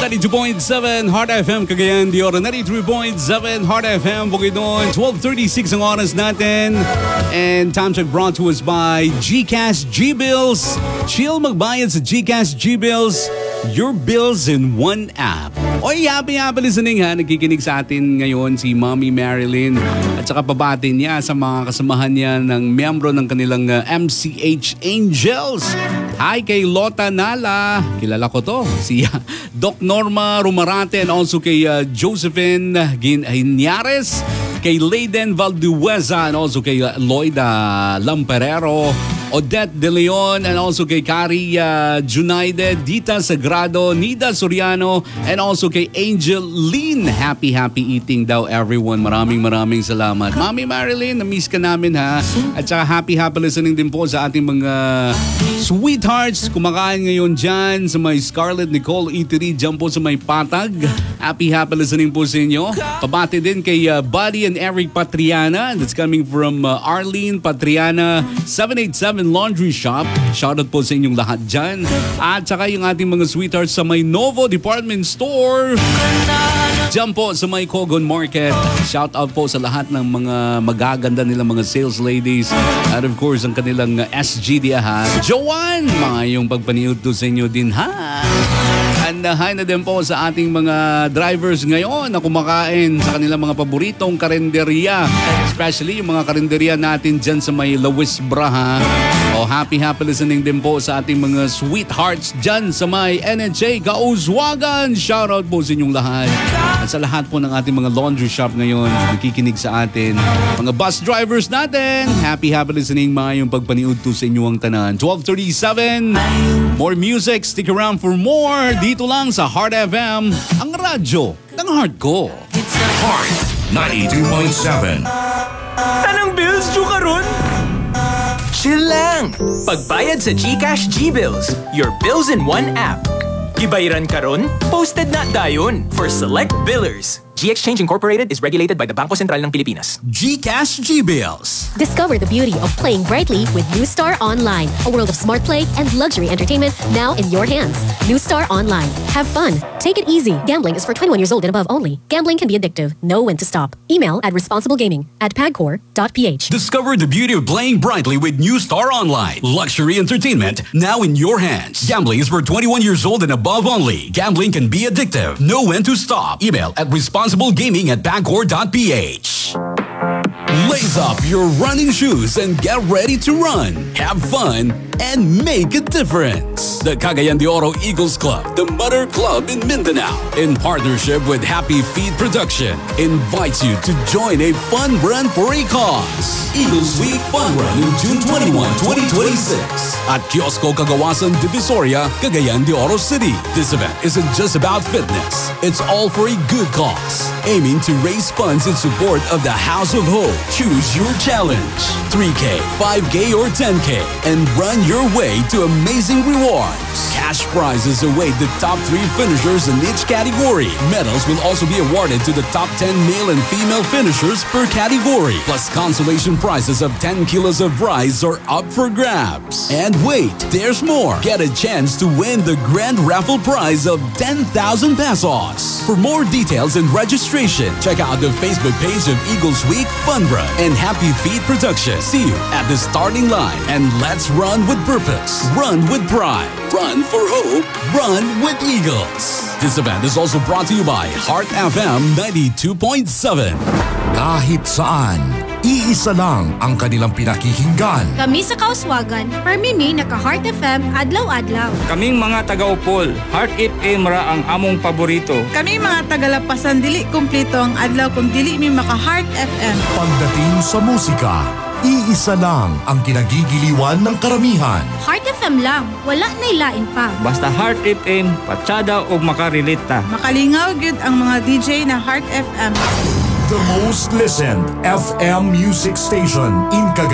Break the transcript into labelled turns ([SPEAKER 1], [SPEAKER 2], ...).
[SPEAKER 1] 92.7 Heart FM Cagayan de Oro, 93.7 Heart FM Bukidnon. 12:36 ang oras natin. And time check brought to us by GCash G-Bills. Chill magbayad sa GCash G-Bills. Your bills in one app. Oy, happy listening ha. Nagkikinig sa atin ngayon si Mommy Marilyn. At saka pabati niya sa mga kasamahan niya ng miyembro ng kanilang MCH Angels. Hi kay Lota Nala. Kilala ko to. Si Doc Norma Rumarate and also kay Josephine Hinyares. Kay Layden Valdueza and also kay Loida Lamperero. Odette De Leon and also kay Kari Junaide, Dita Sagrado, Nida Soriano and also kay Angel Lynn. Happy eating daw everyone. Maraming salamat. Mami Marilyn, na-miss ka namin ha. At saka happy listening din po sa ating mga sweethearts. Kumakain ngayon dyan sa may Scarlett Nicole Eatery dyan po sa may Patag. Happy listening po sa inyo. Pabati din kay Buddy and Eric Patriana. That's coming from Arlene Patriana 787 Laundry Shop. Shoutout po sa inyong lahat dyan. At saka yung ating mga sweethearts sa may Novo Department Store. Diyan po sa may Kogon Market. Shoutout po sa lahat ng mga magaganda nilang mga sales ladies. At of course, ang kanilang SGD ha. Joanne, mga yung pagpaniod to sa inyo din ha. And hi na din po sa ating mga drivers ngayon na kumakain sa kanilang mga paboritong karinderya. Especially yung mga karinderya natin dyan sa may Lewis Braha. O happy listening din po sa ating mga sweethearts dyan sa may NHA Kauswagan. Shoutout po sa inyong lahat. At sa lahat po ng ating mga laundry shop ngayon nakikinig sa atin. Mga bus drivers natin, happy listening mga yung pagpaniud to sa inyong tanan. 12:37. More music, stick around for more. Dito lang sa Heart FM, ang radyo ng heart ko.
[SPEAKER 2] Heart 92.7.
[SPEAKER 3] Tanang bills due karon? Chill lang! Pagbayad sa GCash G-Bills, your bills in one app. Gibayaran karon? Posted na dayon for select billers. G-Exchange Incorporated is regulated by the Bangko Sentral ng Pilipinas.
[SPEAKER 1] GCash G-Bills.
[SPEAKER 4] Discover the beauty of playing brightly with New Star Online, a world of smart play and luxury entertainment now in your hands. New Star Online. Have fun. Take it easy. Gambling is for 21 years old and above only. Gambling can be addictive. Know when to stop. Email at responsiblegaming@pagcor.ph.
[SPEAKER 1] Discover the beauty of playing brightly with New Star Online. Luxury entertainment now in your hands. Gambling is for 21 years old and above only. Gambling can be addictive. Know when to stop. Email at responsiblegaming@pagcor.ph. Lace up your running shoes and get ready to run. Have fun and make a difference. The Cagayan de Oro Eagles Club, the Mother Club in Mindanao, in partnership with Happy Feet Production, invites you to join a fun run for a cause. Eagles Week Fun Run in June 21, 2026 at Kiosco Cagawasan Divisoria, Cagayan de Oro City. This event isn't just about fitness. It's all for a good cause, aiming to raise funds in support of the House of Hope. Choose your challenge, 3K, 5K, or 10K, and run your way to amazing rewards. Cash prizes await the top 3 finishers in each category. Medals will also be awarded to the top 10 male and female finishers per category. Plus consolation prizes of 10 kilos of rice are up for grabs. And wait, there's more. Get a chance to win the grand raffle prize of 10,000 pesos. For more details and registration, check out the Facebook page of Eagles Week Fun Run and Happy Feet Production. See you at the starting line, and let's run with purpose. Run with pride. Run for hope. Run with Eagles. This event is also brought to you by Heart FM 92.7.
[SPEAKER 2] Kahit saan, iisa lang ang kanilang pinakikinggan.
[SPEAKER 5] Kami sa Kauswagan, permimi naka-Heart FM adlaw-adlaw.
[SPEAKER 6] Kaming mga taga-Upol, Heart FM ra ang among paborito.
[SPEAKER 7] Kami mga taga-Lapasan, dili kumpleto ang adlaw kung dili mi maka-Heart FM.
[SPEAKER 2] Pagdating sa musika, iisa lang ang kinagigiliwan ng karamihan.
[SPEAKER 5] Heart FM lang, wala na'y lain pa.
[SPEAKER 6] Basta Heart FM, patsada o makarelate ta.
[SPEAKER 7] Makalingaw gyud ang mga DJ na Heart FM.
[SPEAKER 2] The most listened FM music station in Cagayan.